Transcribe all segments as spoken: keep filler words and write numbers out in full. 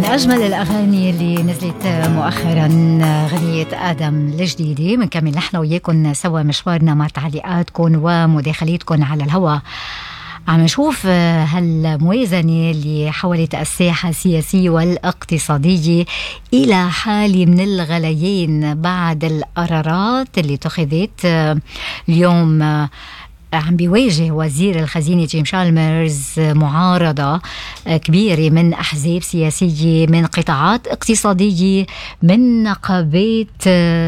أجمل الأغاني اللي نزلت مؤخرا غنية آدم الجديدة. بنكمل نحن وياكم سوا مشوارنا مع تعليقاتكم ومداخلاتكم على الهواء. عم نشوف هالموازنة اللي حولت الساحة السياسية والاقتصادية إلى حالة من الغليان بعد القرارات اللي اتخذت اليوم. عم بيواجه وزير الخزينة جيم شالمرز معارضة كبيرة من أحزاب سياسية، من قطاعات اقتصادية، من نقابات.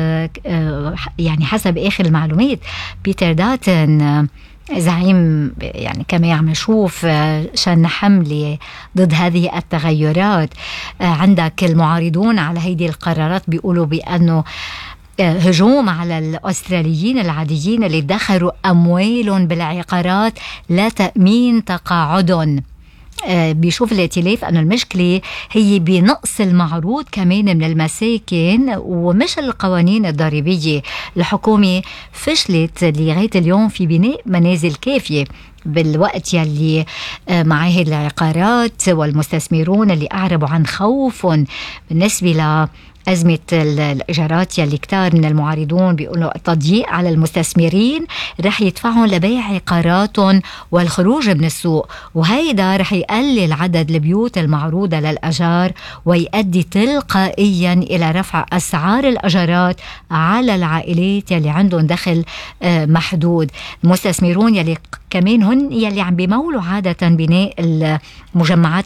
يعني حسب آخر المعلومات بيتر داتن زعيم يعني كما عم نشوف شن حملة ضد هذه التغيرات. عندك المعارضون على هذه القرارات بيقولوا بأنه هجوم على الأستراليين العاديين اللي ادخروا أموالهم بالعقارات لا تأمين تقاعدهم. بيشوف الائتلاف أن المشكلة هي بنقص المعروض كمان من المساكن ومش القوانين الضريبية. الحكومة فشلت لغاية اليوم في بناء منازل كافية بالوقت يلي معاهد العقارات والمستثمرون اللي أعربوا عن خوف بالنسبة ل أزمة الإيجارات يلي كتار من المعارضون بيقولوا التضييق على المستثمرين رح يدفعهم لبيع عقاراتهم والخروج من السوق، وهيدا رح يقلل عدد البيوت المعروضة للأجار ويؤدي تلقائيا إلى رفع أسعار الأجارات على العائلات يلي عندهم دخل محدود. المستثمرون يلي كمان هن يلي عم بيمولوا عادة بناء المجمعات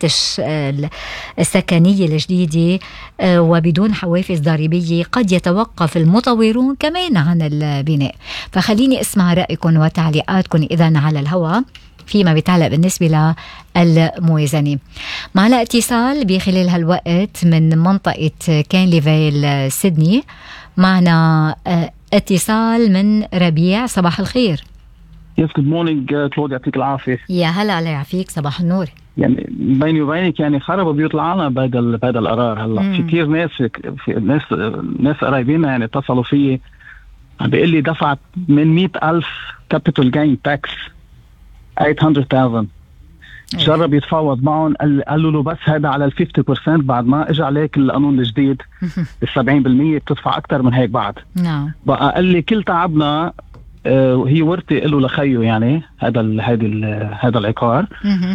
السكنية الجديدة وبدون حوافز ضريبية قد يتوقف المطورون كمان عن البناء. فخليني اسمع رأيكم وتعليقاتكم إذن على الهواء فيما بيتعلق بالنسبة للموازنة. معنا اتصال بخلال هالوقت من منطقة كانليفيل سيدني. معنا اتصال من ربيع. صباح الخير. يس جود مورنينج كلود، يعطيك العافية. يا هلا، الله يعافيك، صباح النور. يعني بيني وبينك يعني خربوا بيوت العالم بهذا بهذا القرار. هلا في كثير ناس في ناس ناس قرايبينا يعني اتصلوا فيي عم بيقول لي دفعت من مئة ألف كابيتال جين تاكس ثمانمئة ألف. جرب يتفاوض معهم، قالوا له بس هذا على ال خمسين بالمئة بعد ما اجى عليك القانون الجديد ال سبعين بالمئة بتدفع اكثر من هيك بعد. نعم. بقى قال لي كل تعبنا آه هي ورثة له لخيه، يعني هذا ال هذا ال هذا العقار.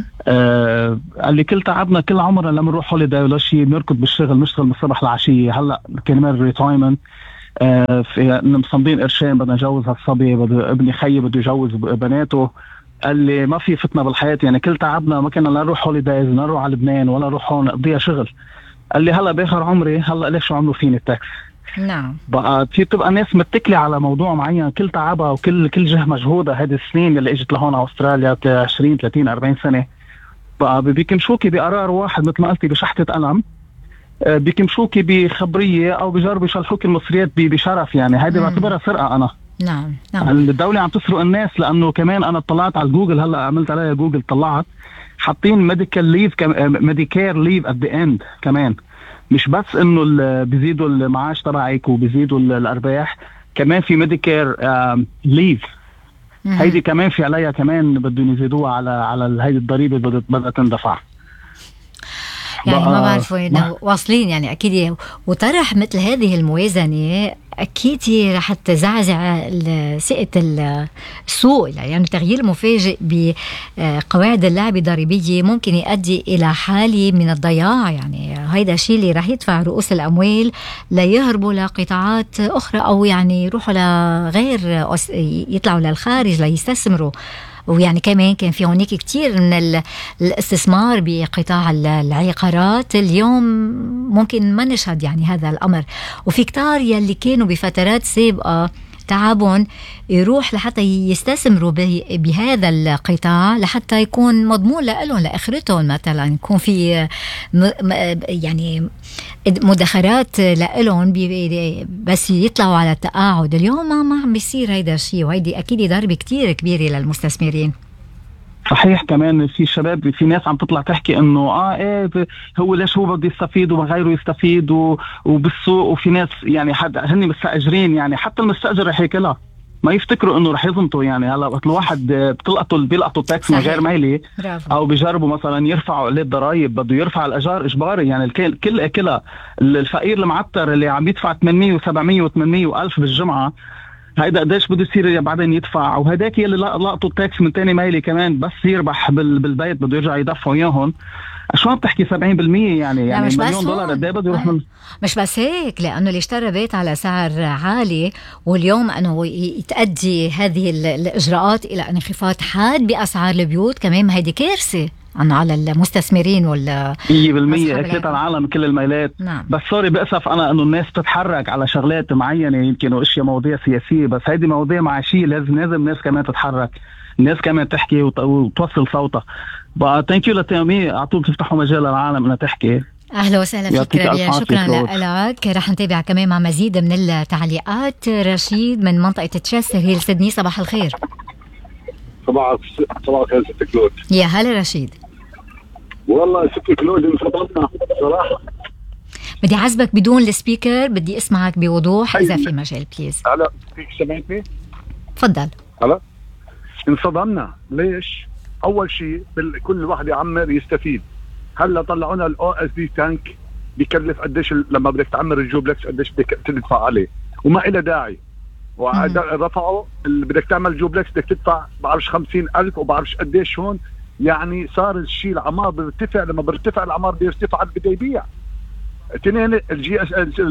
آه قال لي كل تعبنا كل عمرنا لما نروح هوليداي ولا شيء بنركض بالشغل، نشتغل من الصبح للعشيه. هلا كمان ريتايمنت آه في مصمدين قرشين، بدنا نجوز هالصبي، بده ابني خيي بده يجوز بناته. قال لي ما في فتنة بالحياة، يعني كل تعبنا ما كنا لا نروح هوليدايز ولا نروح على لبنان ولا نروح هون نقضيها شغل. قال لي هلا باخر عمري هلا ليش شو عملوا فيني التاكس. نعم. بقى في تبقى ناس متكلة على موضوع معين كل تعبها وكل كل جه مجهودها هذه السنين اللي اجت لهون على استراليا عشرين ثلاثين أربعين سنة، بقى بيكمشوكي بقرار واحد مثل ما قلتي بشحطة قلم، بيكمشوكي بخبرية او بيجربوا يشلحوكي المصريات بشرف. يعني هذه بعتبرها سرقة انا. نعم نعم. الدولة عم تسرق الناس، لأنه كمان أنا طلعت على جوجل، هلا عملت عليها جوجل طلعت حاطين ميديكال ليف ميديكير ليف at the end كمان، مش بس إنه بيزيدوا المعاش تبعك وبيزيدوا الأرباح، كمان في ميديكير ليف هيدي كمان في عليها كمان بدهم يزيدوها على على هيدي الضريبة بدها بدها تندفع. يعني ما بعرف وين واصلين يعني أكيد. وطرح مثل هذه الموازنة أكيد رح تزعزع ثقة السوق، يعني تغيير مفاجئ بقواعد اللعب الضريبية ممكن يؤدي إلى حالة من الضياع. يعني هيدا الشيء اللي رح يدفع رؤوس الأموال ليهربوا لقطاعات أخرى أو يعني يروحوا لغير يطلعوا للخارج ليستثمروا. ويعني كمان كان في هونيك كتير من الاستثمار بقطاع العقارات اليوم ممكن ما نشهد يعني هذا الأمر. وفي كتار يلي كانوا بفترات سابقة تعبون يروح لحتى يستثمروا بهذا القطاع لحتى يكون مضمون لهم لآخرتهم، مثلا يكون في يعني مدخرات لهم بس يطلعوا على التقاعد. اليوم ما ما عم بيصير هيدا الشيء، وهيدي أكيد ضربة كتير كبيرة للمستثمرين. صحيح. كمان في شباب في ناس عم تطلع تحكي انه اه ايه هو ليش هو بده يستفيد وغيره يستفيد وبالسوق، وفي ناس يعني حد هن مستأجرين، يعني حتى المستأجر رح ياكلها. ما يفتكروا انه رح يزمطوا. يعني هلا وقت الواحد بتلقطوا بيلقطوا تاكس من غير ميلي او بيجربوا مثلا يرفعوا عليه الضرائب، بده يرفع الاجار اجباري. يعني الكل كل كلها الفقير المعتر اللي عم يدفع ثمانمية وسبعمية وثمانمية والف بالجمعه، هيدا قديش بده يصير بعدين يدفع؟ وهداك يلي لقطوا التاكس من تاني ميلي كمان بس يربح بالبيت بده يرجع يدفعوا اياهم. شو عم تحكي سبعين بالمية؟ يعني يعني مليون دولار قد ايه بده يروح من؟ مش بس هيك، لانه اللي اشترى بيت على سعر عالي واليوم انه يتأدي هذه الاجراءات الى انخفاض حاد باسعار البيوت، كمان هيدي كارثه أنا على المستثمرين ولا مية بالمية أكيد على العالم كل الميلات. نعم. بس سوري بأسف أنا أنه الناس تتحرك على شغلات معينة يمكن وإشياء مواضيع سياسية، بس هيدي مواضيع معاشية لازم لازم الناس كمان تتحرك، الناس كمان تحكي وتوصل صوتها. بقى ثانك يو لتامي أعطوك تفتحوا مجال للعالم أنها تحكي. أهلا وسهلا فيك ربيع، شكرا لك. رح نتابع كمان مع مزيد من التعليقات. رشيد من منطقة تشيستر هيل سيدني، صباح الخير. صباح صباح الخير ست كلود. يا هلا رشيد. والله ست كلود انفضلنا صراحة. بدي عزبك بدون السبيكر، بدي اسمعك بوضوح إذا في مجال بليز. هلا فيك سمعتني؟ تفضل. هلا انصدمنا. ليش؟ أول شيء كل واحد يعمر يستفيد. هلا طلعونا الاو اس دي تانك بيكلف قديش لما بدك تعمر الجوبلكس قديش بدك تدفع عليه وما إلى داعي. ورفعوا بدك تعمل جوبلكس بدك تدفع بعرفش خمسين ألف وبعرفش قديش هون. يعني صار الشيء العمار بيرتفع، لما بيرتفع العمار بيرتفع بده يبيع. اثنين الجي اس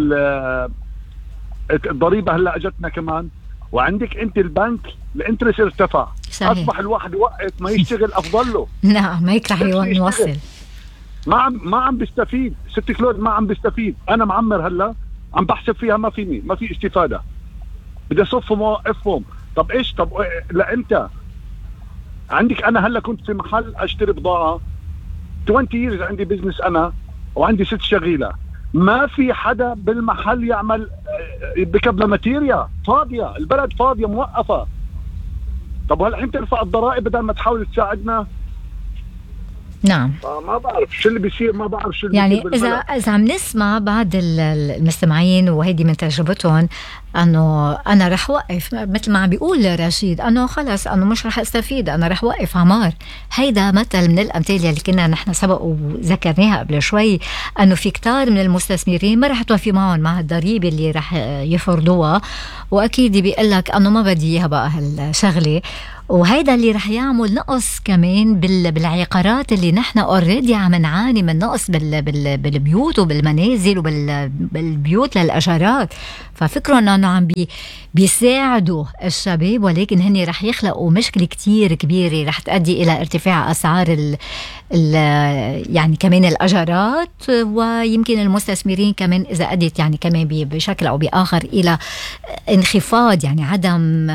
الضريبه هلا اجتنا كمان، وعندك انت البنك الانترست ارتفع. صحيح. اصبح الواحد يوقف ما يشتغل افضل له. نعم ما يكره يوصل. ما عم ما عم بيستفيد ست كلود، ما عم بيستفيد. انا معمر هلا عم بحسب فيها ما فيني ما في استفاده، بدي اصفهم واوقفهم. طب ايش؟ طب لا انت عندك، انا هلا كنت في محل اشتري بضاعه عشرين ييرز، عندي بزنس انا وعندي ست شغيله، ما في حدا بالمحل يعمل بكبله ماتيريا، فاضيه البلد فاضيه موقفه. طب هل انت ترفع الضرائب بدل ما تحاول تساعدنا؟ نعم. ما بعرف شو اللي بيصير، ما بعرف شو اللي يعني إذا إذا عم نسمع بعض المستمعين وهيدي من تجربتهم أنه أنا رح وقف مثل ما عم بيقول رشيد أنه خلص أنه مش رح استفيد، أنا رح وقف عمار. هيدا مثل من الأمثلة اللي كنا نحن سبق وذكرناها قبل شوي، أنه في كتار من المستثمرين ما رح توفي معهم مع الضريبة اللي رح يفرضوها، وأكيد بيقول لك أنه ما بدي إياها بقى هالشغلة. وهيدا اللي رح يعمل نقص كمان بالعقارات اللي نحن اوريدي عم نعاني من نقص بال بال بالبيوت وبالمنازل وبالبيوت للاجارات. ففكروا انه عم بي بيساعدوا الشباب، ولكن هن رح يخلقوا مشكله كتير كبيره رح تؤدي الى ارتفاع اسعار ال ال يعني كمان الاجارات، ويمكن المستثمرين كمان اذا ادت يعني كمان بشكل او باخر الى انخفاض يعني عدم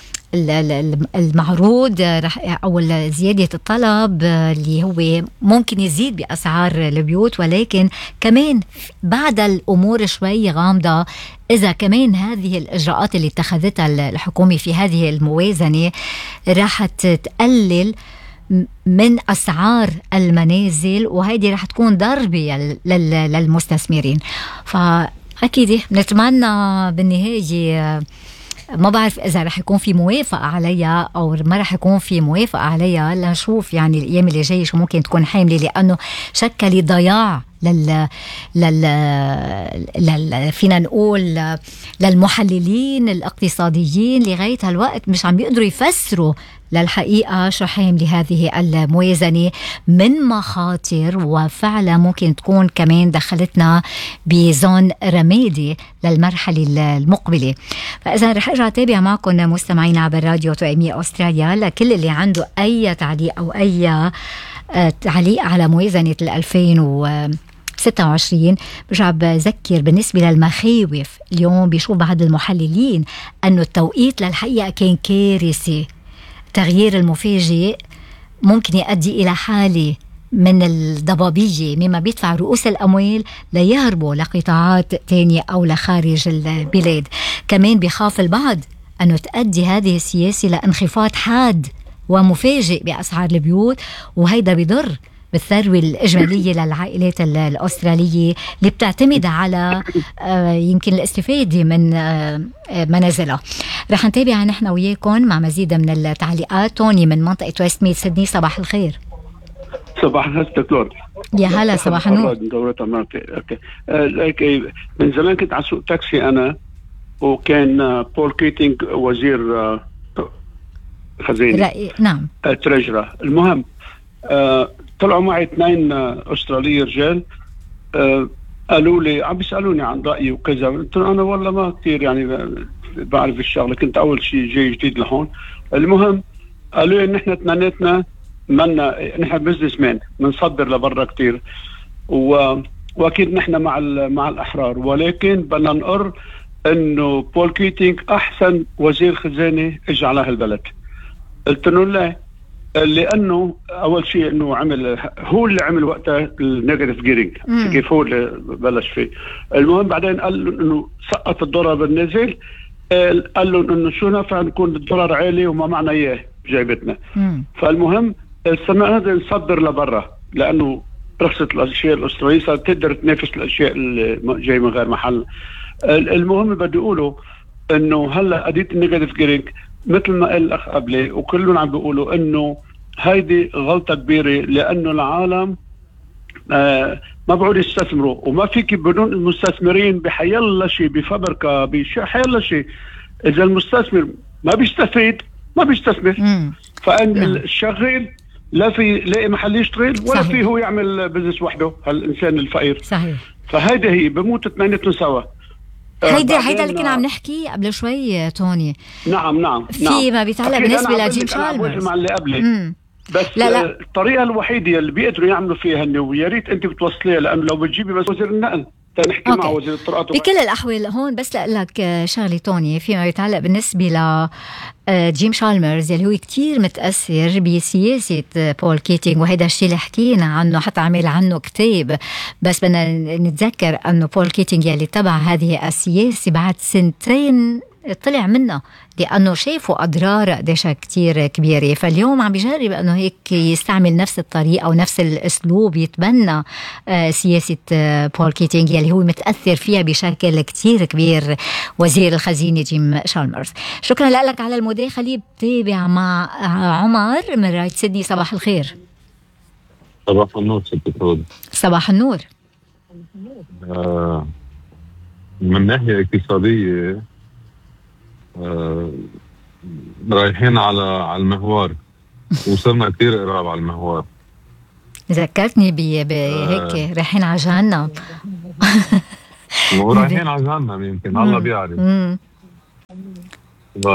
المعروض رح او زياده الطلب اللي هو ممكن يزيد باسعار البيوت. ولكن كمان بعد الامور شوي غامضه اذا كمان هذه الاجراءات اللي اتخذتها الحكومه في هذه الموازنه راح تقلل من أسعار المنازل، وهيدي رح تكون ضربة للمستثمرين. فأكيد نتمنى بالنهاية، ما بعرف إذا رح يكون في موافقة عليها أو ما رح يكون في موافقة عليها، لنشوف يعني الأيام اللي جاية شو ممكن تكون حاملة، لأنه شكل ضياع لل... لل... لل فينا نقول للمحللين الاقتصاديين لغاية هالوقت مش عم بيقدروا يفسروا للحقيقة شو حامل هذه الموازنة من مخاطر، وفعلا ممكن تكون كمان دخلتنا بزون رمادي للمرحلة المقبلة. فإذا رح أرجع أتابع معكم مستمعين عبر راديو توأمية أستراليا، لكل اللي عنده أي تعليق أو أي تعليق على موازنة الألفين وستة وعشرين. برجع بذكر بالنسبة للمخاوف، اليوم بيشوف بعض المحللين أنه التوقيت للحقيقة كان كارثي. تغيير المفاجئ ممكن يؤدي إلى حالة من الضبابية مما بيدفع رؤوس الأموال ليهربوا لقطاعات تانية أو لخارج البلاد. كمان بيخاف البعض أنه تؤدي هذه السياسة لانخفاض حاد ومفاجئ بأسعار البيوت، وهيدا بيضر بالثروة الإجمالية للعائلات الأسترالية اللي بتعتمد على يمكن الاستفادة من منازلها. رح نتابع نحن وياكم مع مزيد من التعليقات. توني من منطقة ويست ميد سيدني، صباح الخير. صباح الخير دكتور. يا هلا، صباح النور. اوكي، من زمان كنت على سوق تاكسي انا، وكان بول كيتينغ وزير خزينة. نعم. تريجرة. المهم طلعوا معي اثنين استراليين رجال، قالوا لي عم بيسالوني عن رايي وكذا. قلت انا والله ما كثير يعني بعرف الشغله، كنت اول شيء جاي جديد لهون. المهم قالوا لي نحن اثنيناتنا منا نحن بزنس مان بنصدر لبرا كثير، و... واكيد نحن مع ال... مع الاحرار، ولكن بدنا نقر انه بول كيتينغ احسن وزير خزانه اجى على هالبلد. قلت له لا، لانه اول شيء انه عمل هو اللي عمل وقتها النيجاتيف جيرنج، كيف هو اللي بلش فيه. المهم بعدين قال له انه سقط الدولار بالنزل، قال له انه شو نفع نكون الدولار عالي وما معنا اياه بجيبتنا. فالمهم صرنا هذا نصدر لبرا، لانه رخصت الاشياء الاستراليه صارت تقدر تنافس الاشياء اللي جاي من غير محل. المهم بدي اقوله انه هلا قضيه النيجاتيف جيرنج مثل ما قال الاخ قبلي وكلهم عم بيقولوا انه هيدي غلطه كبيره، لانه العالم آه ما بعود يستثمروا، وما فيك بدون المستثمرين بحيلا شيء، بفبركه بحيلا شيء. اذا المستثمر ما بيستفيد ما بيستثمر. فان الشغال لا في لاقي محل يشتغل ولا في هو يعمل بزنس وحده، هالانسان الفقير. صحيح. فهيدا هي بموت اثنيناتهم سوا. هيدا هيدا اللي كنا عم نحكي قبل شوي توني. نعم نعم في ما بيتعلق بالنسبه لجيم شالمرز مع اللي قبلي. بس لا لا. الطريقه الوحيده اللي بيقدروا يعملوا فيها هن، ويا ريت انت بتوصليها، لانه لو بتجيبي بس وزير النقل تنحكي مع وزير الطرقات. بكل الاحوال هون بس لك شغله توني فيما يتعلق بالنسبه ل جيم شالمرز اللي هو كتير متأثر بسياسة بول كيتينغ، وهذا الشيء اللي حكينا عنه حتى عمل عنه كتاب. بس بدنا نتذكر أنه بول كيتينغ اللي تبع هذه السياسة بعد سنتين طلع منها، لأنه شافوا أضرار قديش كتير كبيرة. فاليوم عم بيجرب أنه هيك يستعمل نفس الطريقة ونفس الأسلوب يتبنى سياسة بول كيتينغ اللي هو متأثر فيها بشكل كتير كبير وزير الخزينة جيم شالمرز. شكرا لك على المداخلة. بتابع مع عمر من رايت سيدني، صباح الخير. صباح النور ست كرود. صباح النور. آه من ناحية اقتصادية آه رايحين على على المحور، وصلنا كتير قراب على المحور. ذكرتني بهيك آه رايحين على جهنم. مو رايحين على جهنم، يمكن الله بيعرف. ف...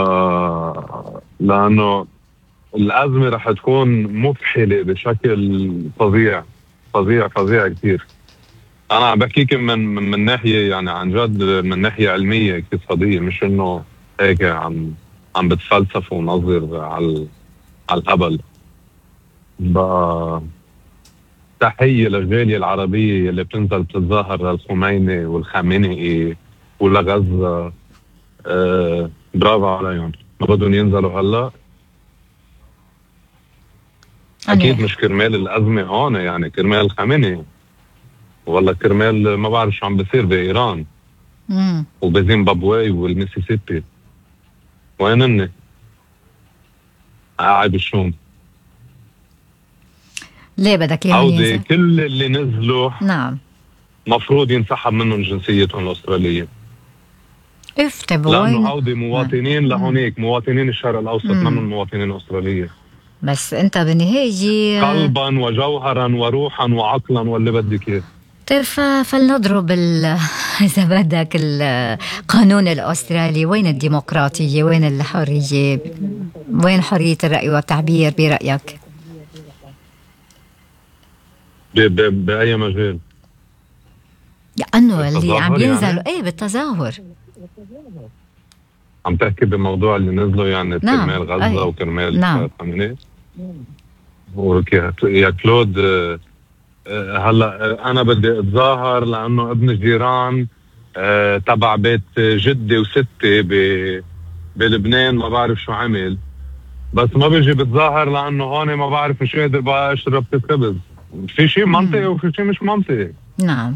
لأنه الأزمة رح تكون مفحلة بشكل فظيع فظيع فظيع كتير. أنا عم بحكيك من من ناحية يعني عن جد من ناحية علمية اقتصادية، مش إنه هيك عم عم بتفلسف ونظر على على الهبل. تحية للجالية العربية اللي بتنزل بتتظاهر للخميني والخامنئي ولغزة. أه برافو عليهم، ما بدهم ينزلوا هلا. اكيد مش كرمال الازمه هون، يعني كرمال الخامنئي، والله كرمال ما بعرف شو عم بيصير بايران وبزيمبابوي والميسيسيبي. وين هن؟ قاعد بالشوم. ليه بدك اياهم ينزلوا؟ كل اللي نزلوا نعم مفروض ينسحب منهم جنسيتهم الاستراليه. افتبوا لانه عودة مواطنين لهونيك، مواطنين الشرق الاوسط منهم مواطنين استراليه. بس انت بالنهايه قلبا وجوهرا وروحا وعقلا واللي بدك اياه. طيب فلنضرب اذا بدك القانون الاسترالي. وين الديمقراطيه؟ وين الحريه؟ وين حريه الراي والتعبير برايك؟ باي مجال؟ لانه اللي عم ينزلوا يعني؟ ايه بالتظاهر. عم تحكي بموضوع اللي نزلوا يعني نعم. كرمال غزة أيه. وكرمال نعم. خامنئي. يا كلود هلا انا بدي اتظاهر لانه ابن الجيران أه تبع بيت جدي وستي بلبنان ما بعرف شو عمل، بس ما بيجي بتظاهر لانه هون ما بعرف شو قادر بقى اشرب خبز. في شيء منطقي وفي شيء مش منطقي. نعم.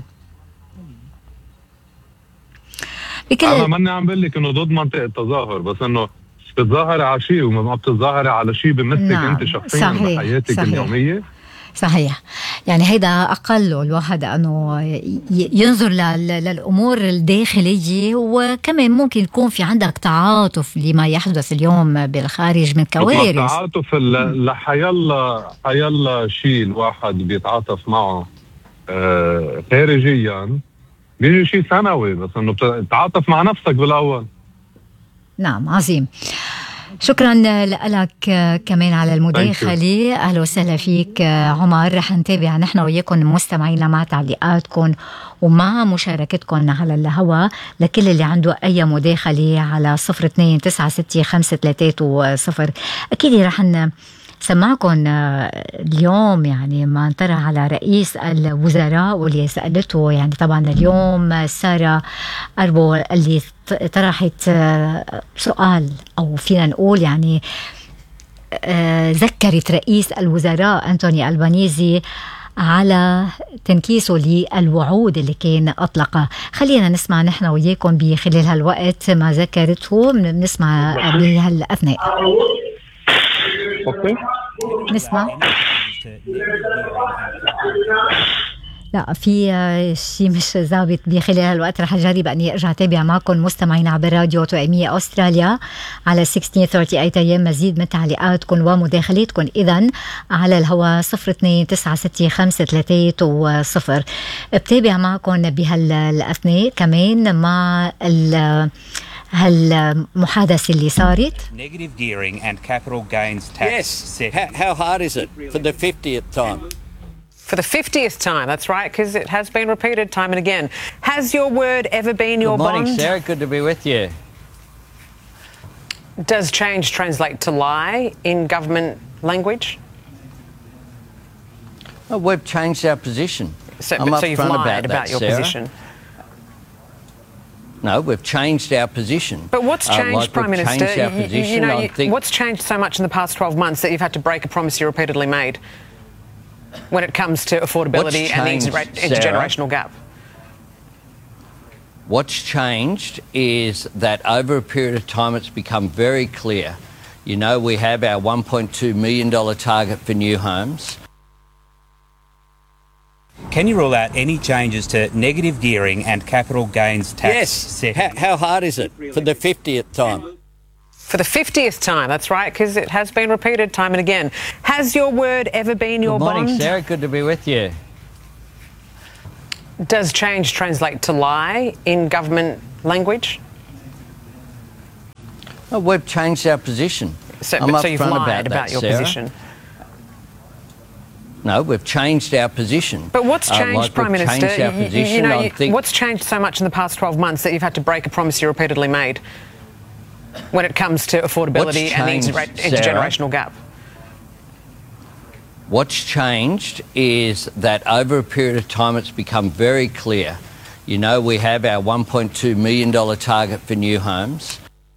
انا ماني عم بقول لك انه ضد منطقه التظاهر، بس انه بتتظاهري على شيء وما بتتظاهري على شيء بمثلك. نعم. انت شخصيا بحياتك صحيح. اليوميه. صحيح. يعني هيدا أقل الواحد أنه ينظر للأمور الداخلية، وكمان ممكن يكون في عندك تعاطف لما يحدث اليوم بالخارج من كوارث. تعاطف لحيالله حيالله شيء الواحد بيتعاطف معه آه خارجيا بيجي شيء ثانوي، بس انه بتتعاطف مع نفسك بالاول. نعم عظيم. شكرا لك كمان على المداخلة. أهلا وسهلا فيك عمر. رح نتابع نحن وياكم مستمعينا مع تعليقاتكم ومع مشاركتكم على الهواء لكل اللي عنده أي مداخلة على صفر اثنين تسعة ستة خمسة ثلاثة صفر. أكيد رح سمعكم اليوم يعني ما انطرح على رئيس الوزراء واللي سألته يعني طبعا اليوم سارة أربو اللي طرحت سؤال أو فينا نقول يعني ذكرت رئيس الوزراء أنتوني ألبانيزي على تنكيسه للوعود اللي كان أطلقها. خلينا نسمع نحن وياكم بخلال هالوقت ما ذكرته. بنسمع بهالأثناء. اوكي نسمع. لا في شيء مش ضابط بخلال هالوقت. رح اجرب اني ارجع اتابع معكم مستمعين عبر راديو توأمية استراليا على ستة عشر ثلاثة وثلاثين ايام. مزيد من تعليقاتكم ومداخلاتكم اذا على الهواء صفر اثنين تسعة ستة خمسة ثلاثة صفر. بتابع معكم بهالاثناء كمان مع ال هالمحادثة اللي صارت. Negative gearing and capital gains tax. Yes. How, how hard is it for the fiftieth time? For the fiftieth time, that's right, because it has been repeated time and again. Has your word ever been your bond? Good morning, Sarah. Good to be with you. Does change translate to lie in government language? Well, we've changed our position. So, so you've lied about, about that, your Sarah. position? No, we've changed our position. But what's changed, uh, like Prime Minister? Changed our position, you, you know, you, think... what's changed so much in the past twelve months that you've had to break a promise you repeatedly made when it comes to affordability changed, and the inter- intergenerational gap? What's changed is that over a period of time it's become very clear. You know, we have our one point two million dollars target for new homes. Can you rule out any changes to negative gearing and capital gains tax? Yes. How, how hard is it for the fiftieth time? For the fiftieth time, that's right, because it has been repeated time and again. Has your word ever been your bond? Good morning, bond? Sarah. Good to be with you. Does change translate to lie in government language? Well, we've changed our position. So, I'm so you've lied about, about that, your Sarah. position? No, we've changed our position. But what's changed, uh, like Prime Minister? Changed our position. You, you know, you, think... what's changed so much in the past twelve months that you've had to break a promise you repeatedly made when it comes to affordability changed, and the inter- intergenerational gap? What's changed is that over a period of time it's become very clear. You know, we have our one point two million dollars target for new homes.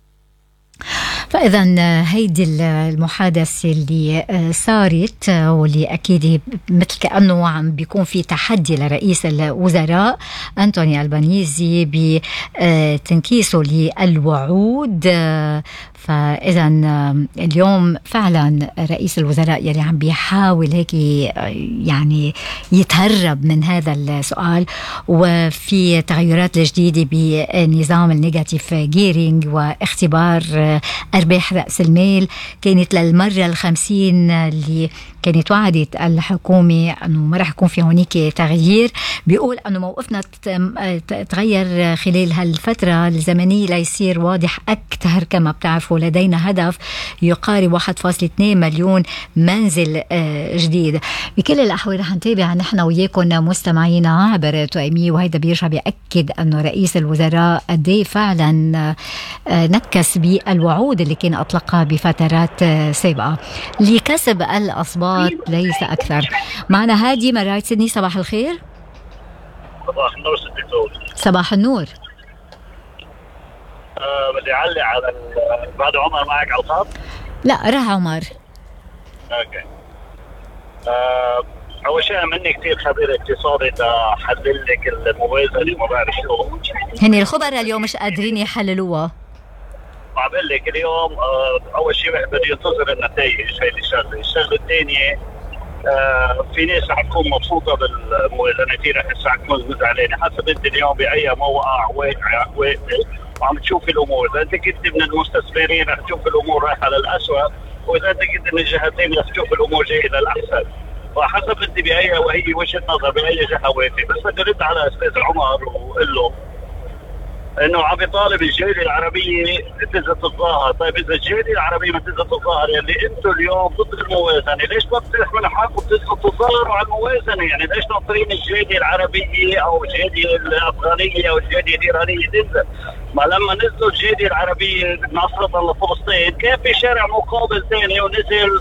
فإذا هيدي المحادثة اللي صارت واللي أكيد مثل كأنه عم بيكون في تحدي لرئيس الوزراء أنتوني ألبانيزي بتنكيسه للوعود. فإذا اليوم فعلا رئيس الوزراء يلي عم بيحاول هيك يعني يتهرب من هذا السؤال. وفي تغيرات جديدة بنظام النيجاتيف جيرينج واختبار أرباح رأس المال كانت للمرة الخمسين اللي كانت وعدت الحكومة أنه ما رح يكون في هونيك تغيير. بيقول أنه موقفنا تغير خلال هالفترة الزمنية ليصير واضح أكثر. كما بتعرفوا لدينا هدف يقارب واحد فاصلة اثنين مليون منزل جديد. بكل الأحوال رح نتابع نحن وياكم مستمعينا عبر توأمية، وهيدا بيرجع بيأكد أنه رئيس الوزراء قد فعلا نكس بالوعود اللي كان أطلقها بفترات سابقة لكسب الأصباط ليس أكثر. معنا هادي من رايت سيدني. صباح الخير. صباح النور ست دكتور. صباح النور. أه بدي أعلق على بعد عمر معك على الخط؟ لا راح عمر. اوكي. أه اول شيء مني كثير خبير اقتصادي تحلل لك الموازنه، ما بعرف شو هني الخبراء اليوم مش قادرين يحللوها. ما بقول لك اليوم اول شيء بده ينتظر النتائج، هي الشغله، الشغله الثانيه آه في ناس رح تكون مبسوطه بالموازنه، في رح تكون زعلانه، حسب انت اليوم باي موقع واقع واقف وعم تشوف الامور. اذا انت كنت من المستثمرين رح تشوف الامور رايحه للاسوء، واذا انت كنت من الجهه الثانيه رح تشوف الامور جايه للاحسن، وحسب انت باي وهي وجهه نظر باي جهه واقفه. بس بدي ارد على استاذ عمر واقول له انه عم يطالب الجاليه العربيه تنزل تتظاهر. طيب اذا الجاليه العربيه ما تنزل تتظاهر، يعني انتم اليوم ضد الموازنه، ليش ما بتحملوا حقكم تنزلوا تتظاهروا على الموازنه؟ يعني ليش ناطرين الجاليه العربيه او الجاليه الافغانيه او الجاليه الايرانيه تنزل؟ ما لما نزلوا الجاليه العربيه نصرة لفلسطين كان في شارع مقابل ثاني ونزل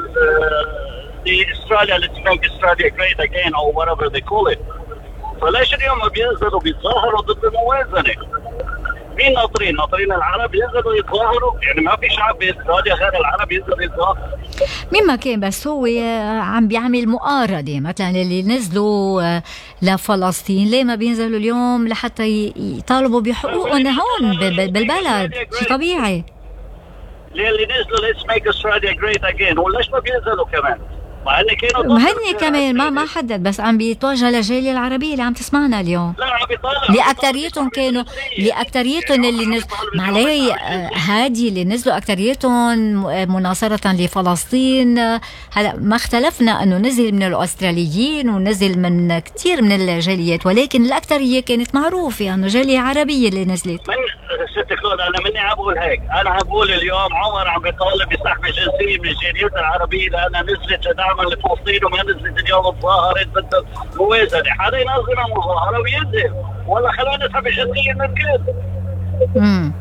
استراليا let's make Australia great again or whatever they call it. فليش اليوم ما بينزلوا بيتظاهروا ضد الموازنه؟ مين ناطرين؟ ناطرين العرب ينزلوا يتظاهروا؟ يعني ما في شعب باستراليا غير العرب ينزلوا يتظاهروا؟ مين ما كان، بس هو عم بيعمل مقارنه، مثلا اللي نزلوا لفلسطين ليه ما بينزلوا اليوم لحتى يطالبوا بحقوقهم هون بالبلد؟ شيء طبيعي. ليه اللي نزلوا let's make Australia great again وليش ما بينزلوا كمان؟ مع ان كانوا هن كمان ما ما حدد، بس عم بيتوجه للجاليه العربيه اللي عم تسمعنا اليوم. لا عم بيطالب اللي اكثريتهم كانوا اللي اكثريتهم اللي نزلوا معلي هادي اللي نزلوا اكثريتهم مناصره لفلسطين. هلا ما اختلفنا انه نزل من الاستراليين ونزل من كثير من الجاليات، ولكن الاكثريه كانت معروفه انه يعني جاليه عربيه اللي نزلت. من ست كلود انا مني عم بقول هيك، انا عم بقول اليوم عمر عم بيطالب يستحمل جنسيه من الجاليات العربيه لانها نزلت دعما لفلسطين وما نزلت اليوم تظاهرت ضد الموازنه، حدا ينظم مظاهره وينزل، ولا خلونا نسحب الجنسيه من الكل. امم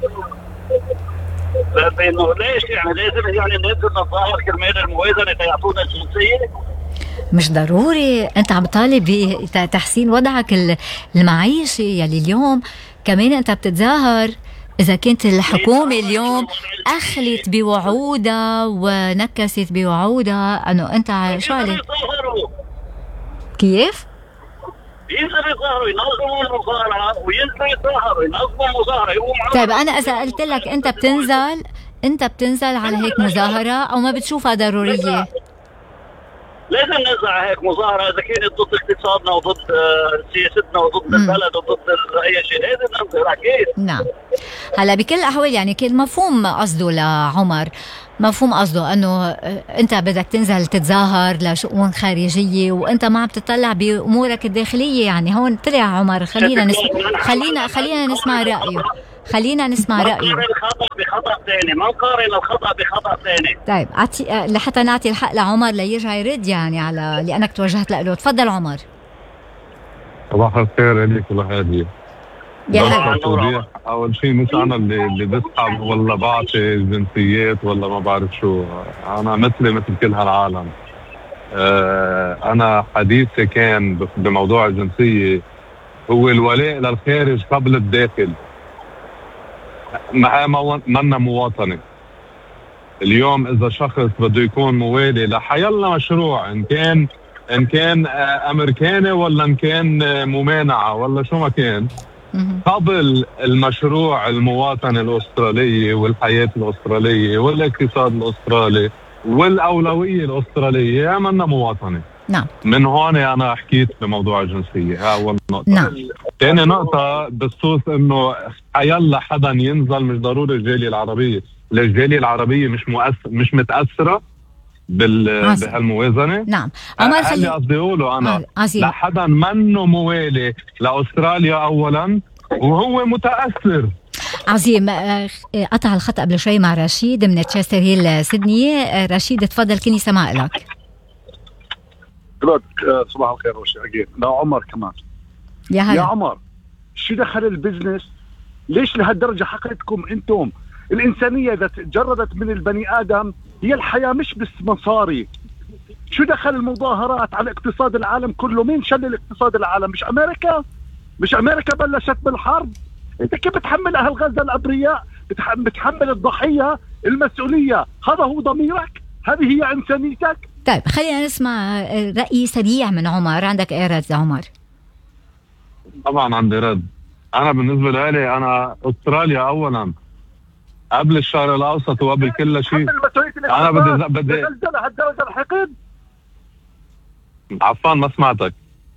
فانه ليش يعني لازم يعني ننزل نتظاهر كرمال الموازنه تيعطونا الجنسيه؟ مش ضروري، انت عم طالب بتحسين وضعك المعيشي. يلي اليوم كمان انت بتتظاهر إذا كنت الحكومة اليوم أخلت بوعودها ونكست بوعودها أنه أنت شو عليك؟ كيف؟ ينزلوا يظاهروا ينظموا المظاهرة وينزلوا يظاهروا ينظموا مظاهرة. طيب أنا إذا قلت لك أنت بتنزل أنت بتنزل على هيك مظاهرة أو ما بتشوفها ضرورية؟ لازم ننزع هيك مظاهرة إذا كانت ضد اقتصادنا وضد سياستنا وضد البلد وضد أي شيء، لازم ننزل أكيد. نعم. هلا بكل الأحوال يعني كل مفهوم قصده لعمر، مفهوم قصده أنه أنت بدك تنزل تتظاهر لشؤون خارجية وأنت ما عم تطلع بأمورك الداخلية. يعني هون طلع عمر خلينا نسمع خلينا خلينا نسمع رأيه خلينا نسمع رأيه. ما نقارن الخطأ بخطأ ثاني، ما نقارن الخطأ بخطأ ثاني. طيب أعطي لحتى نعطي الحق لعمر ليرجع يرد يعني على لأنك توجهت له. تفضل عمر. صباح الخير لك ولهادي. يا هلا. أول شيء مش أنا اللي اللي بسحب ولا بعطي جنسيات ولا ما بعرف شو، أنا مثلي مثل كل هالعالم. أه أنا حديثي كان بموضوع الجنسية هو الولاء للخارج قبل الداخل. ما منا مواطنة. اليوم إذا شخص بده يكون موالي لحيلا مشروع، إن كان إن كان أمريكاني ولا إن كان ممانعة ولا شو ما كان، قبل المشروع المواطنة الأسترالية والحياة الأسترالية والاقتصاد الأسترالي والأولوية الأسترالية منا مواطنة. نعم. من هون أنا حكيت بموضوع الجنسية. ها أول نقطة. نعم. ثاني نقطة بخصوص إنه حيلا حدا ينزل، مش ضروري الجالية العربية. الجالية العربية مش مؤثر مش متأثرة بال بهالموازنة. نعم. عمر خلي قصدي أقوله أنا لحدا منه موالي لأستراليا أولا وهو متأثر. عظيم. قطع الخط قبل شوي مع رشيد من تشستر هيل سيدني. رشيد تفضل كني سماع لك. صباح الخير وش أجيب لا عمر كمان. يا هلا. يا عمر شو دخل البزنس؟ ليش لهالدرجة حقتكم أنتم؟ الإنسانية إذا تجردت من البني آدم هي الحياة مش بس مصاري. شو دخل المظاهرات على اقتصاد العالم كله؟ مين شل اقتصاد العالم؟ مش أمريكا؟ مش أمريكا بلشت بالحرب؟ أنت كيف بتحمل أهل غزة الأبرياء؟ بتحمل الضحية المسؤولية؟ هذا هو ضميرك؟ هذه هي إنسانيتك؟ طيب خلينا نسمع رأي سريع من عمر. عندك ايه رد عمر؟ طبعا عندي رد. انا بالنسبه لي انا استراليا اولا قبل الشرق الاوسط وقبل كل شيء. انا بدي بدي لهالدرجه الحقد. عفان ما سمعتك.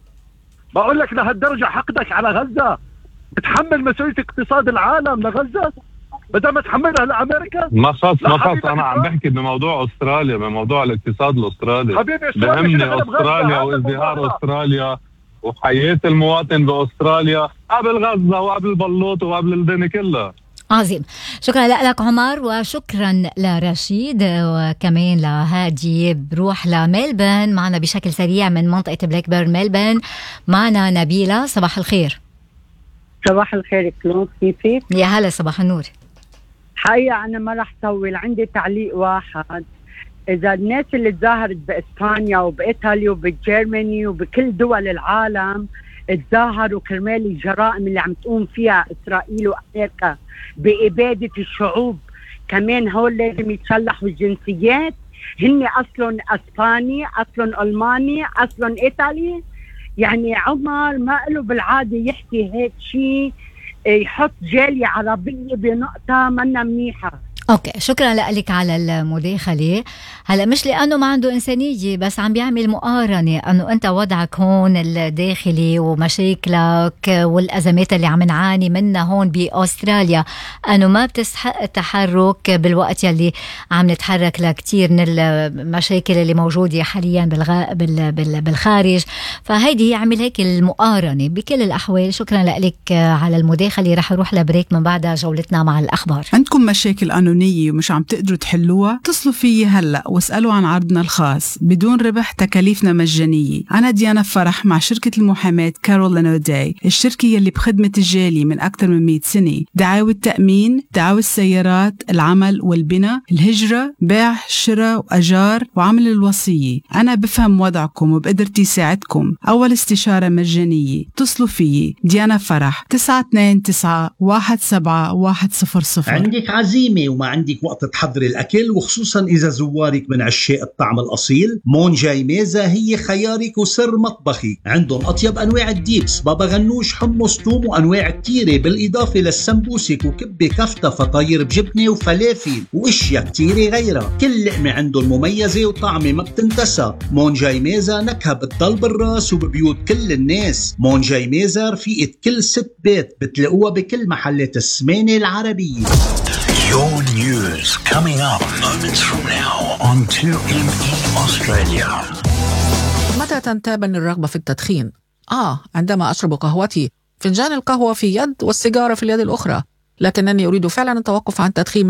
بقول لك لهالدرجه حقدك على غزه، بتحمل مسؤوليه اقتصاد العالم لغزه بدل ما تحملها لامريكا. ما خص ما خص انا عم بحكي بموضوع استراليا، بموضوع الاقتصاد الاسترالي. بهمني استراليا وازدهار استراليا وحياه المواطن باستراليا قبل غزه وقبل بلوط وقبل الدنيا كلها. عظيم. شكرا لك عمر، وشكرا لرشيد وكمان لهادي. بروح لميلبن معنا بشكل سريع من منطقة بلاك بيرن ميلبن. معنا نبيلة. صباح الخير. صباح الخير كلون، كيفك؟ يا هلا صباح النور. حقيقة أنا ما رح طول، عندي تعليق واحد. إذا الناس اللي تظاهرت بإسبانيا وبإيطاليا وبجيرماني وبكل دول العالم تظاهروا كرمال الجرائم اللي عم تقوم فيها إسرائيل وأمريكا بإبادة الشعوب، كمان هول لازم يتشلحوا الجنسيات. هن أصلهم أسباني، أصلهم ألماني، أصلهم إيطالي. يعني عمر ما له بالعادة يحكي هيك شيء، يحط جالية عربية بنقطة منا منيحة. اوكي، شكرا لك على المداخله. هلا مش لانه ما عنده انسانيه، بس عم بيعمل مقارنه انه انت وضعك هون الداخلي ومشاكلك والازمات اللي عم نعاني منها هون باستراليا انه ما بتستحق التحرك بالوقت يلي عم نتحرك لكتير من المشاكل اللي موجوده حاليا بالغ... بال... بال... بالخارج. فهيدي هي عمل هيك المقارنه. بكل الاحوال شكرا لك على المداخله. رح اروح لبريك، من بعدها جولتنا مع الاخبار. عندكم مشاكل قانونية ومش عم تقدروا تحلوها؟ اتصلوا فيي هلأ واسألوا عن عرضنا الخاص بدون ربح، تكاليفنا مجانية. أنا ديانا فرح مع شركة المحاماة كارول لين أوداي، الشركة يلي بخدمة الجالية من أكثر من مئة سنة. دعاوى التأمين، دعاوى السيارات، العمل والبناء، الهجرة، بيع، شراء وأجار، وعمل الوصية. أنا بفهم وضعكم وبقدرتي ساعدكم. أول استشارة مجانية. اتصلوا فيي ديانا فرح تسعة اثنين تسعة واحد سبعة واحد صفر صفر. عندك عزيمة وما عندك وقت تحضري الأكل، وخصوصا إذا زوارك من عشاق الطعم الأصيل، مون جاي ميزة هي خيارك وسر مطبخي. عندهم أطيب أنواع الديبس، بابا غنوش، حمص، توم، وأنواع كتيرة، بالإضافة للسمبوسك وكبة، كفتة، فطاير بجبنة وفلافل وإشياء كتيرة غيرها. كل لقمة عندهم مميزة وطعمة ما بتنتسى. مون جاي ميزة نكهة بتضل بالراس وببيوت كل الناس. مون جاي ميزة رفيقة كل ست بيت، بتلاقوها بكل محلات السمانة العربية. Your news coming up moments from now on two M E Australia. متى تنتابني الرغبة في التدخين؟ آه عندما أشرب قهوتي، فنجان القهوة في يد والسيجارة في اليد الأخرى. لكنني أريد فعلا التوقف عن التدخين